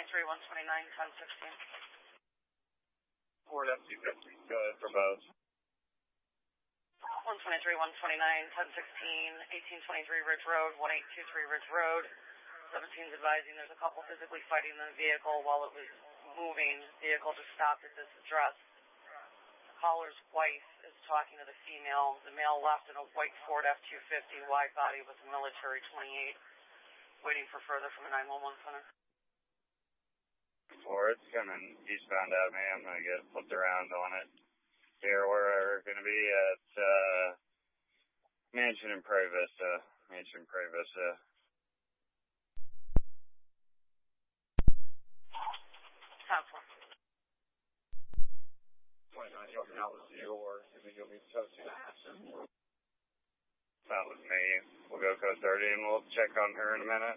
123, 129, 1016. Ford F-250. Go ahead for both. 123, 129, 1016, 1823 Ridge Road, 1823 Ridge Road. 17's advising there's a couple physically fighting in the vehicle while it was moving. The vehicle just stopped at this address. The caller's wife is talking to the female. The male left in a white Ford F-250 wide body with a military 28, waiting for further from the 911 center. Ford's coming eastbound out, man. I'm going to get flipped around on it. Here we're going to be at Mansion in Prairie Vista. Mansion in Prairie Vista. Top floor. 29, you'll out with your, and then you'll be toasting. That was me. We'll go code 30 and we'll check on her in a minute.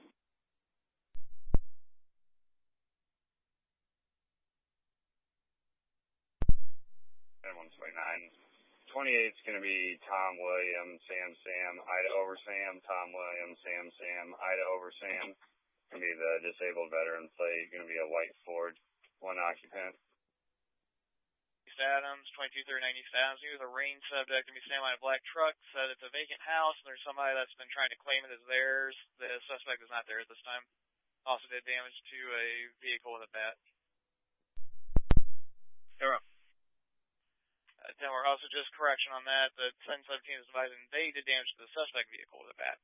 And 129. 28's going to be Tom Williams, Sam, Ida over Sam, Tom Williams, Sam, Ida over Sam. Going to be the disabled veteran plate. Going to be a white Ford, one occupant. East Adams, 2239 East Adams. He was a range subject. Going to be standing by a black truck. Said it's a vacant house, and there's somebody that's been trying to claim it as theirs. The suspect is not there at this time. Also did damage to a vehicle with a bat. Zero. Then we're also just correction on that. The 1017 is advising they did damage to the suspect vehicle with a bat.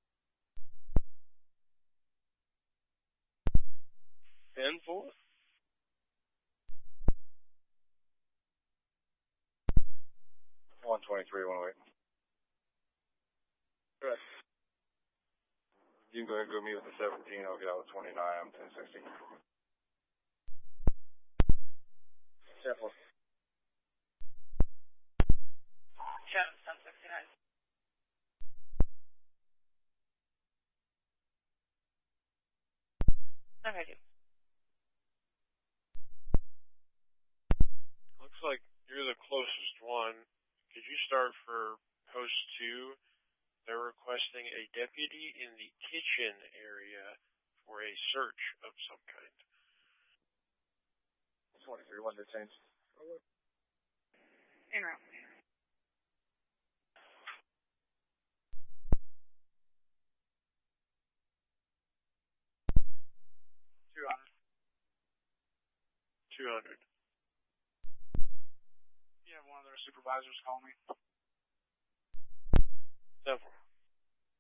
10-4. 123, 108. Correct. You can go ahead and go meet with the 17. I'll get out with 29. I'm 1060. 10-4. Shadows, 1069. Okay. Looks like you're the closest one. Could you start for post 2? They're requesting a deputy in the kitchen area for a search of some kind. 23, 1 detained. En route. 200. Yeah, one of their supervisors called me. 10-4.